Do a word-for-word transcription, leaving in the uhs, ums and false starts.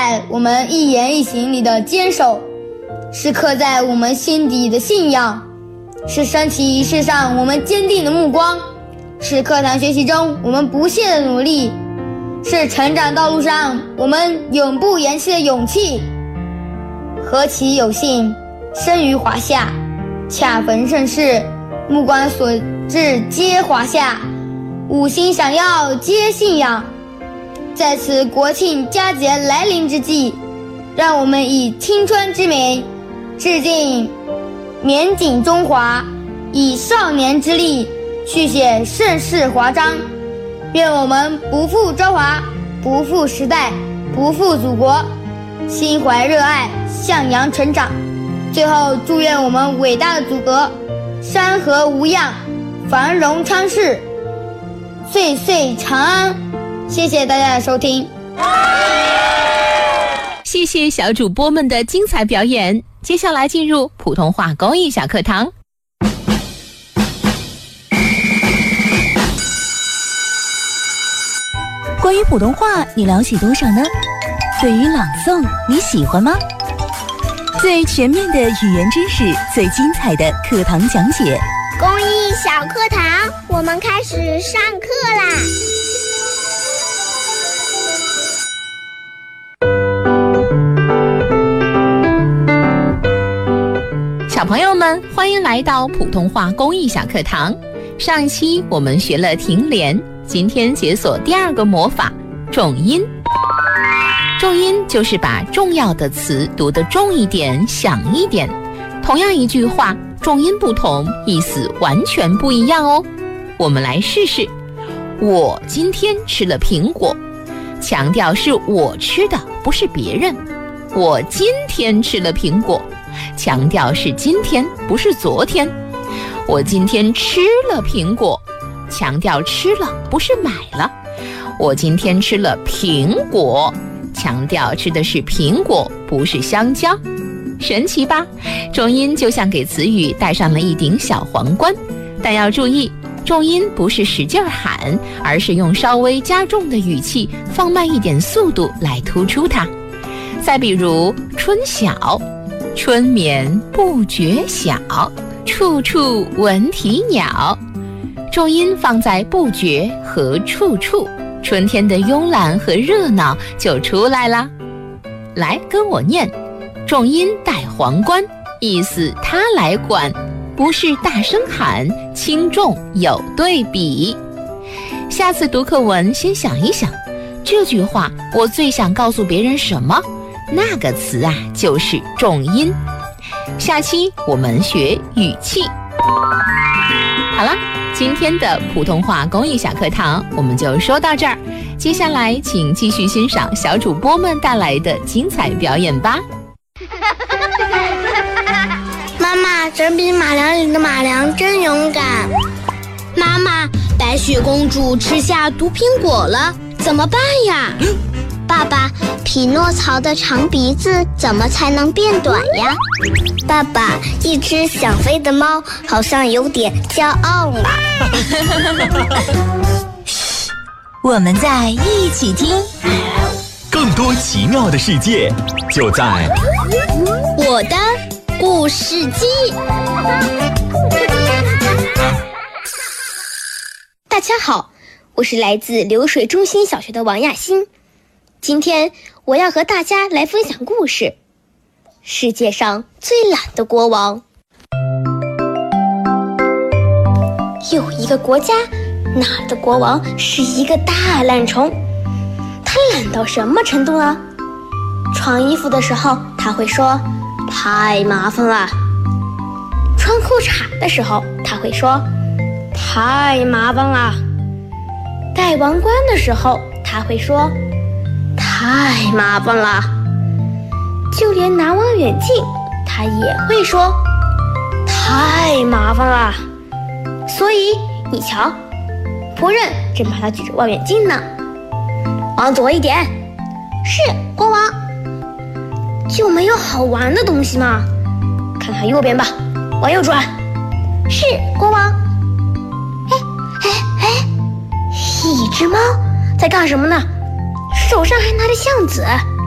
在我们一言一行里的坚守，是刻在我们心底的信仰，是升旗仪式上我们坚定的目光，是课堂学习中我们不懈的努力，是成长道路上我们永不言弃的勇气。何其有幸生于华夏，恰逢盛世，目光所至皆华夏，五星闪耀皆信仰。在此国庆佳节来临之际，让我们以青春之美致敬绵锦中华，以少年之力续写盛世华章。愿我们不负朝华，不负时代，不负祖国，心怀热爱，向阳成长。最后祝愿我们伟大的祖国山河无恙，繁荣昌世，岁岁长安。谢谢大家的收听。 谢谢小主播们的精彩表演，接下来进入普通话公益小课堂。 关于普通话你了解多少呢？对于朗诵你喜欢吗？最全面的语言知识，最精彩的课堂讲解。 公益小课堂，我们开始上课啦！ 小朋友们，欢迎来到普通话公益小课堂。上一期我们学了停连，今天解锁第二个魔法重音。重音就是把重要的词读得重一点，响一点。同样一句话，重音不同，意思完全不一样哦。我们来试试。我今天吃了苹果，强调是我吃的，不是别人。我今天吃了苹果，强调是今天，不是昨天。我今天吃了苹果，强调吃了，不是买了。我今天吃了苹果，强调吃的是苹果，不是香蕉。神奇吧？重音就像给词语戴上了一顶小皇冠，但要注意，重音不是使劲喊，而是用稍微加重的语气，放慢一点速度来突出它。再比如春晓，春眠不觉晓，处处闻啼鸟。重音放在不觉和处处，春天的慵懒和热闹就出来了。来跟我念，重音戴皇冠，意思他来管，不是大声喊，轻重有对比。下次读课文先想一想，这句话我最想告诉别人什么？那个词啊，就是重音。下期我们学语气。好了，今天的普通话公益小课堂我们就说到这儿，接下来请继续欣赏小主播们带来的精彩表演吧。 妈妈，整笔马良里的马良真勇敢。 妈妈，白雪公主吃下毒苹果了，怎么办呀？ 爸爸，匹诺曹的长鼻子怎么才能变短呀？爸爸，一只想飞的猫好像有点骄傲了。 嘘，我们在一起听。 更多奇妙的世界就在我的故事机。大家好，我是来自流水中心小学的王亚欣。今天我要和大家来分享故事，世界上最懒的国王。有一个国家，那儿的国王是一个大懒虫。他懒到什么程度呢？穿衣服的时候他会说太麻烦了，穿裤衩的时候他会说太麻烦了，戴王冠的时候他会说太麻烦了，就连拿望远镜他也会说太麻烦了。所以你瞧，仆人正把他举着望远镜呢。往左一点。是，国王。就没有好玩的东西吗？看看右边吧，往右转。是，国王。哎哎哎，一只猫在干什么呢？手上还拿着橡子。